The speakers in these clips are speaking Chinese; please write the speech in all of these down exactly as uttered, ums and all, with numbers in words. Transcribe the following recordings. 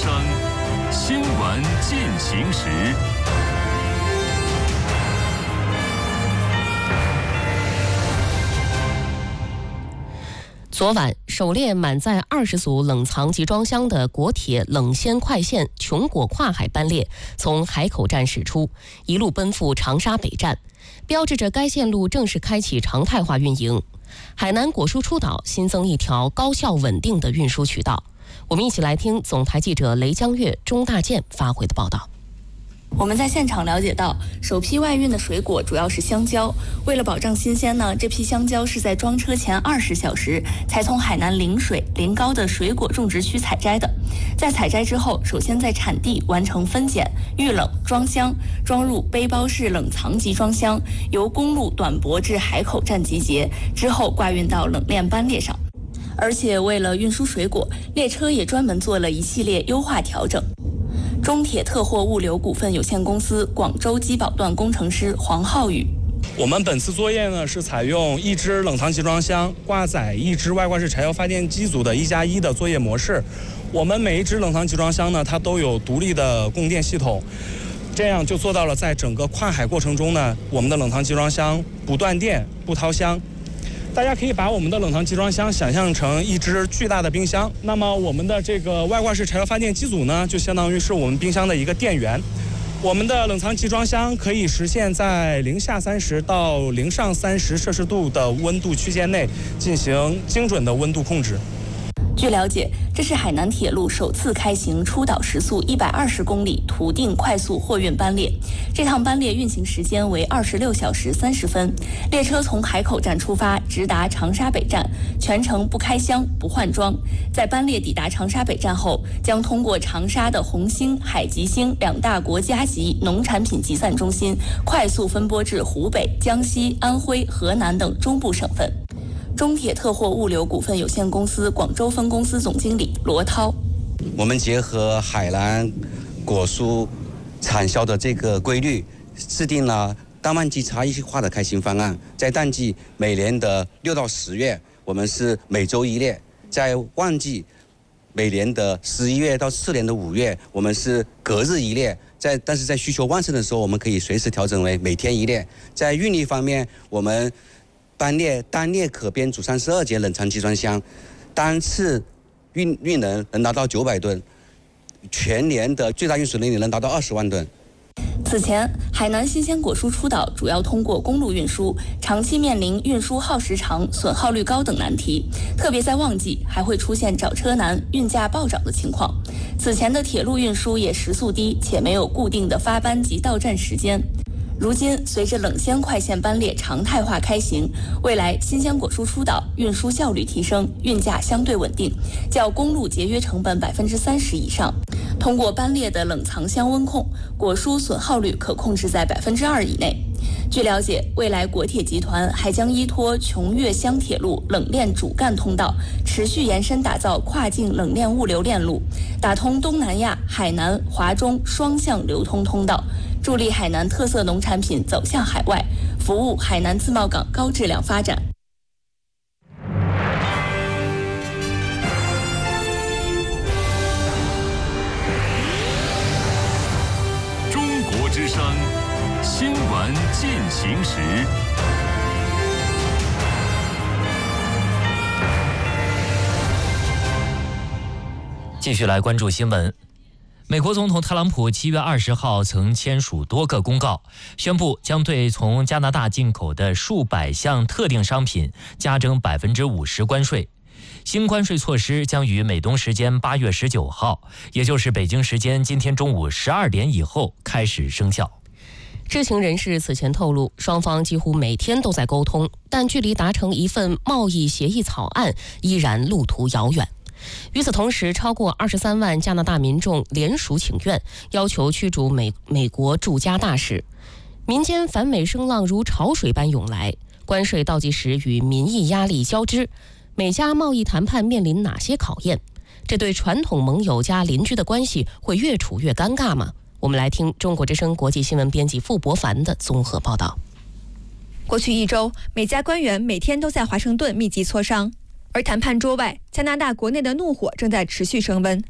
声，新闻进行时。昨晚，首列满载二十组冷藏集装箱的国铁冷鲜快线琼果跨海班列从海口站驶出，一路奔赴长沙北站，标志着该线路正式开启常态化运营。海南果蔬出岛新增一条高效稳定的运输渠道。我们一起来听总台记者雷江月、钟大健发回的报道。 我们在现场了解到，首批外运的水果主要是香蕉。为了保障新鲜呢，这批香蕉是在装车前二十小时才从海南陵水、临高的水果种植区采摘的。在采摘之后，首先在产地完成分拣、预冷、装箱，装入背包式冷藏集装箱，由公路短驳至海口站集结，之后挂运到冷链班列上。而且为了运输水果，列车也专门做了一系列优化调整。中铁特货物流股份有限公司广州机保段工程师黄浩宇： 我们本次作业呢是采用一只冷藏集装箱挂载一只外挂式柴油发电机组的一加一的作业模式。我们每一只冷藏集装箱呢，它都有独立的供电系统，这样就做到了在整个跨海过程中呢，我们的冷藏集装箱不断电、不掏箱。大家可以把我们的冷藏集装箱想象成一只巨大的冰箱，那么我们的这个外挂式柴油发电机组呢，就相当于是我们冰箱的一个电源。我们的冷藏集装箱可以实现在零下三十到零上三十摄氏度的温度区间内进行精准的温度控制。 据了解，这是海南铁路首次开行出岛时速一百二十公里途定快速货运班列。这趟班列运行时间为二十六小时三十分。列车从海口站出发，直达长沙北站，全程不开箱、不换装。在班列抵达长沙北站后，将通过长沙的红星、海吉星两大国家级农产品集散中心，快速分拨至湖北、江西、安徽、河南等中部省份。中铁特货物流股份有限公司广州分公司总经理罗涛： 我们结合海南果蔬产销的这个规律，制定了淡旺季差异化的开行方案。在淡季每年的六到十月，我们是每周一列；在旺季每年的十一月到次年的五月，我们是隔日一列。在但是在需求旺盛的时候，我们可以随时调整为每天一列。在运力方面，我们班列单列可编组三十二节冷藏集装箱，单次运运能能达到九百吨，全年的最大运输能力能达到二十万吨。 此前，海南新鲜果蔬出岛主要通过公路运输，长期面临运输耗时长、损耗率高等难题，特别在旺季还会出现找车难、运价暴涨的情况。此前的铁路运输也时速低，且没有固定的发班及到站时间。如今，随着冷鲜快线班列常态化开行，未来新鲜果蔬出岛运输效率提升，运价相对稳定，较公路节约成本百分之三十以上。通过班列的冷藏箱温控，果蔬损耗率可控制在百分之二以内。据了解，未来国铁集团还将依托琼粤湘铁路冷链主干通道，持续延伸打造跨境冷链物流链路，打通东南亚、海南、华中双向流通通道，助力海南特色农产品走向海外，服务海南自贸港高质量发展。 中国之声，新闻进行时。 继续来关注新闻。美国总统特朗普七月二十号曾签署多个公告，宣布将对从加拿大进口的数百项特定商品加征百分之五十关税。新关税措施将于美东时间八月十九号，也就是北京时间今天中午十二点以后开始生效。 知情人士此前透露，双方几乎每天都在沟通，但距离达成一份贸易协议草案依然路途遥远。与此同时，超过二十三万加拿大民众联署请愿，要求驱逐美美国驻加大使。民间反美声浪如潮水般涌来，关税倒计时与民意压力交织，美加贸易谈判面临哪些考验？这对传统盟友加邻居的关系会越处越尴尬吗？我们来听中国之声国际新闻编辑傅博凡的综合报道。 过去一周，美加官员每天都在华盛顿密集磋商，而谈判桌外，加拿大国内的怒火正在持续升温。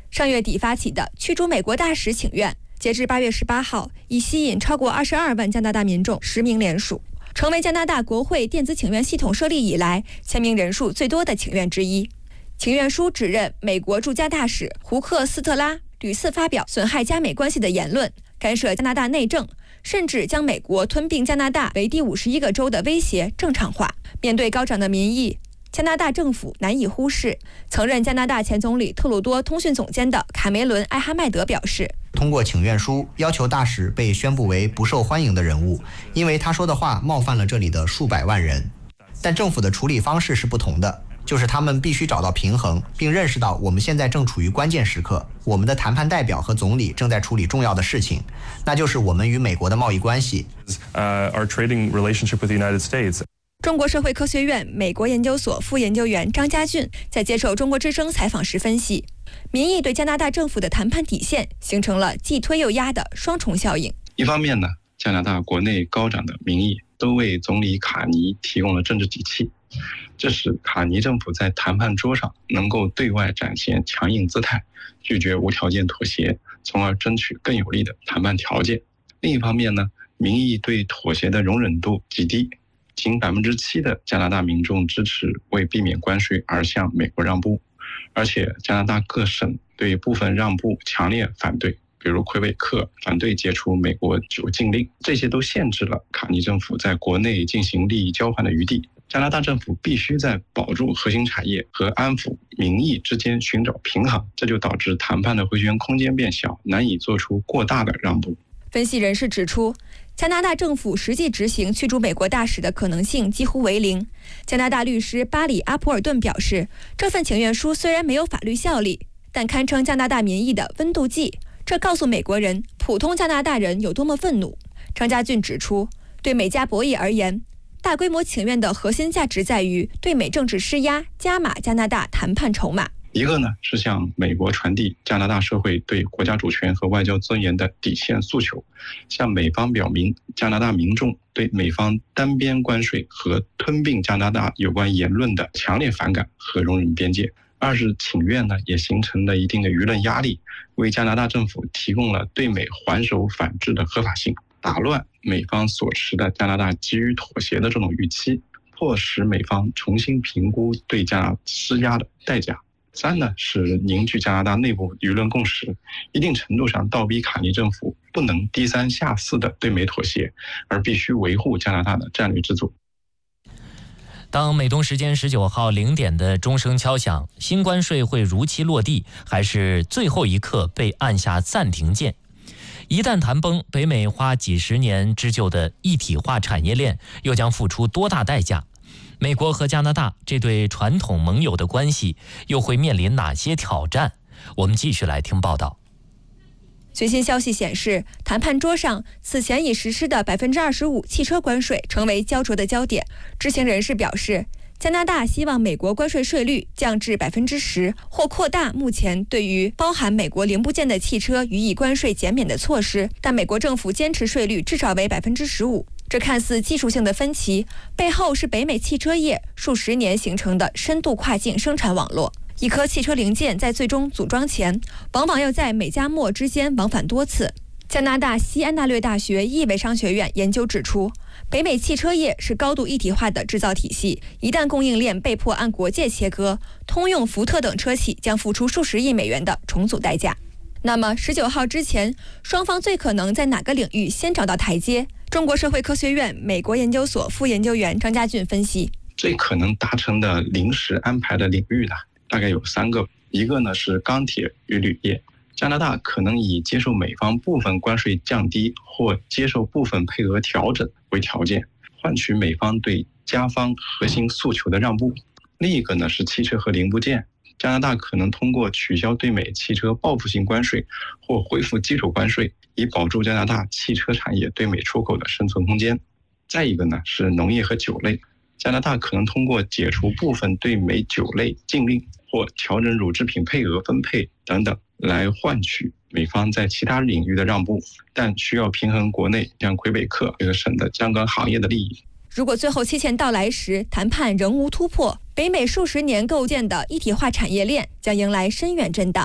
上月底发起的驱逐美国大使请愿，截至八月十八号，已吸引超过二十二万加拿大民众实名联署，成为加拿大国会电子请愿系统设立以来签名人数最多的请愿之一。请愿书指认美国驻加大使胡克斯特拉屡次发表损害加美关系的言论，干涉加拿大内政，甚至将美国吞并加拿大为第五十一个州的威胁正常化。面对高涨的民意，加拿大政府难以忽视。曾任加拿大前总理特鲁多通讯总监的卡梅伦·艾哈迈德表示， 通过请愿书要求大使被宣布为不受欢迎的人物，因为他说的话冒犯了这里的数百万人。但政府的处理方式是不同的，就是他们必须找到平衡，并认识到我们现在正处于关键时刻，我们的谈判代表和总理正在处理重要的事情，那就是我们与美国的贸易关系。 Uh, our trading relationship with the United States. 中国社会科学院美国研究所副研究员张家俊在接受中国之声采访时分析，民意对加拿大政府的谈判底线形成了既推又压的双重效应。 一方面呢，加拿大国内高涨的民意都为总理卡尼提供了政治底气，这使卡尼政府在谈判桌上能够对外展现强硬姿态，拒绝无条件妥协，从而争取更有利的谈判条件。另一方面呢，民意对妥协的容忍度极低，仅百分之七的加拿大民众支持为避免关税而向美国让步，而且加拿大各省对部分让步强烈反对，比如魁北克反对解除美国酒禁令，这些都限制了卡尼政府在国内进行利益交换的余地。加拿大政府必须在保住核心产业和安抚民意之间寻找平衡，这就导致谈判的回旋空间变小，难以做出过大的让步。 分析人士指出，加拿大政府实际执行驱逐美国大使的可能性几乎为零。加拿大律师巴里·阿普尔顿表示，这份请愿书虽然没有法律效力，但堪称加拿大民意的温度计，这告诉美国人普通加拿大人有多么愤怒。张家俊指出，对美加博弈而言，大规模请愿的核心价值在于对美政治施压，加码加拿大谈判筹码。 一个呢是向美国传递加拿大社会对国家主权和外交尊严的底线诉求，向美方表明加拿大民众对美方单边关税和吞并加拿大有关言论的强烈反感和容忍边界。二是请愿呢也形成了一定的舆论压力，为加拿大政府提供了对美还手反制的合法性，打乱美方所持的加拿大急于妥协的这种预期，迫使美方重新评估对加拿大施压的代价。三呢是凝聚加拿大内部舆论共识，一定程度上倒逼卡尼政府不能低三下四的对美妥协，而必须维护加拿大的战略自主。 当美东时间十九号零点的钟声敲响，新关税会如期落地，还是最后一刻被按下暂停键？一旦谈崩，北美花几十年织就的一体化产业链又将付出多大代价？美国和加拿大这对传统盟友的关系又会面临哪些挑战？我们继续来听报道。 最新消息显示，谈判桌上此前已实施的百分之二十五汽车关税成为焦灼的焦点。知情人士表示，加拿大希望美国关税税率降至百分之十，或扩大目前对于包含美国零部件的汽车予以关税减免的措施，但美国政府坚持税率至少为百分之十五。这看似技术性的分歧，背后是北美汽车业数十年形成的深度跨境生产网络。一颗汽车零件在最终组装前，往往要在美加墨之间往返多次。加拿大西安大略大学易维商学院研究指出，北美汽车业是高度一体化的制造体系，一旦供应链被迫按国界切割，通用、福特等车企将付出数十亿美元的重组代价。那么十九号之前，双方最可能在哪个领域先找到台阶？中国社会科学院美国研究所副研究员张家俊分析， 最可能达成的临时安排的领域呢，大概有三个。一个呢是钢铁与铝业，加拿大可能以接受美方部分关税降低或接受部分配额调整为条件，换取美方对加方核心诉求的让步。另一个呢是汽车和零部件，加拿大可能通过取消对美汽车报复性关税或恢复基础关税，以保住加拿大汽车产业对美出口的生存空间。再一个呢是农业和酒类，加拿大可能通过解除部分对美酒类禁令或调整乳制品配额分配等等，来换取美方在其他领域的让步，但需要平衡国内像魁北克这个省的相关行业的利益。 如果最后期限到来时，谈判仍无突破，北美数十年构建的一体化产业链将迎来深远震荡。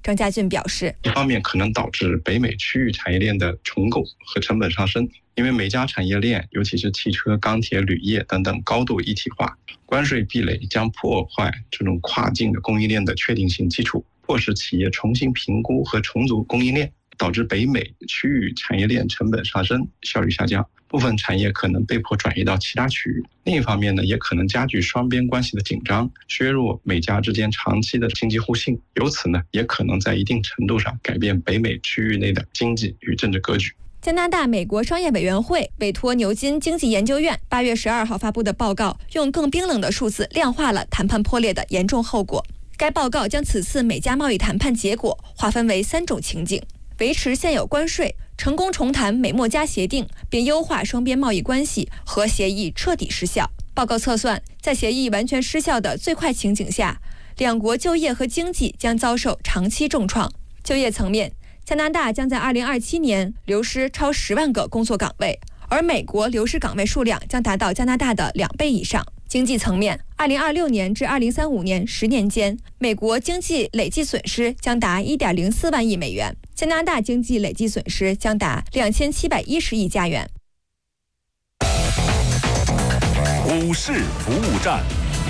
张家俊表示， 一方面可能导致北美区域产业链的重构和成本上升，因为每家产业链，尤其是汽车、钢铁、铝业等等高度一体化，关税壁垒将破坏这种跨境的供应链的确定性基础，迫使企业重新评估和重组供应链，导致北美区域产业链成本上升，效率下降，部分产业可能被迫转移到其他区域。另一方面呢，也可能加剧双边关系的紧张，削弱美加之间长期的经济互信，由此呢，也可能在一定程度上改变北美区域内的经济与政治格局。 加拿大美国商业委员会委托牛津经济研究院八月十二号发布的报告，用更冰冷的数字量化了谈判破裂的严重后果。该报告将此次美加贸易谈判结果划分为三种情景：维持现有关税、成功重谈美墨加协定并优化双边贸易关系和协议彻底失效。报告测算，在协议完全失效的最坏情景下，两国就业和经济将遭受长期重创。就业层面，加拿大将在二零二七年流失超十万个工作岗位，而美国流失岗位数量将达到加拿大的两倍以上。经济层面，二零二六年至二零三五年十年间，美国经济累计损失将达一点零四万亿美元，加拿大经济累计损失将达两千七百一十亿加元。 股市服务站。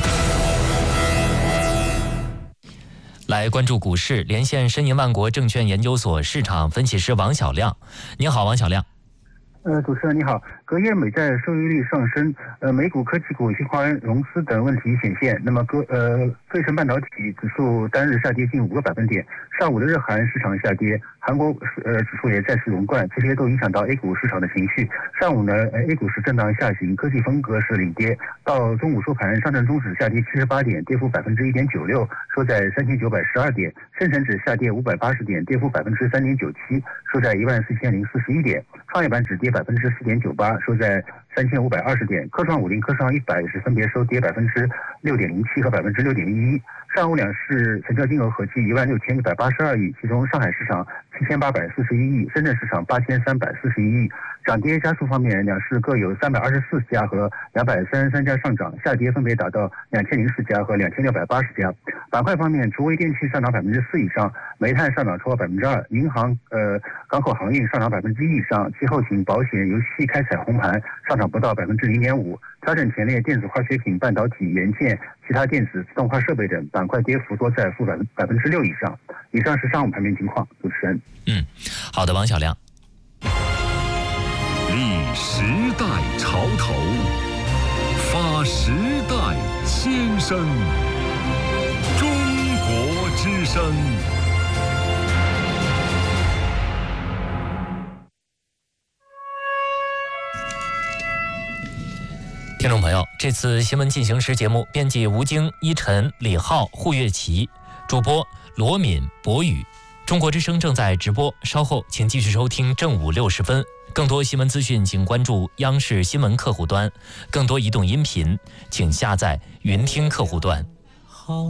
来关注股市，连线申银万国证券研究所市场分析师王小亮。您好，王小亮。 呃，主持人你好。隔夜美债收益率上升，呃，美股科技股、新华融资等问题显现。那么，各呃，费城半导体指数单日下跌近五个百分点。上午的日韩市场下跌，韩国呃指数也再次熔断，这些都影响到 A 股市场的情绪。上午呢，呃 A 股是震荡下行，科技风格是领跌。到中午收盘，上证综指下跌七十八点，跌幅百分之一点九六，收在三千九百十二点；深成指下跌五百八十点，跌幅百分之三点九七，收在一万四千零四十一点；创业板指跌百分之四点九八，收在三千五百二十点；科创五零、科创一百是分别收跌百分之六点零七和百分之六点一一。上午两市成交金额合计一万六千一百八十二亿，其中上海市场七千八百四十一亿，深圳市场八千三百四十一亿。涨跌家数方面，两市各有三百二十四家和两百三十三家上涨，下跌分别达到两千零四家和两千六百八十家。板块方面，除微电器上涨百分之四以上，煤炭上涨超过百分之二，银行、呃港口航运上涨百分之一以上，气候型、保险、游戏开彩红盘上涨不到百分之零点五。调整前列电子化学品、半导体、元件、其他电子、自动化设备等板块跌幅多在负百分百分之六以上。以上是上午盘面情况。主持人， 嗯，好的，王小亮。 立时代潮头，发时代先声。中国之声。 听众朋友，这次新闻进行时节目编辑吴京、依晨、李浩、胡月琪，主播罗敏、博宇。中国之声正在直播，稍后请继续收听正午六十分。更多新闻资讯，请关注央视新闻客户端；更多移动音频，请下载云听客户端。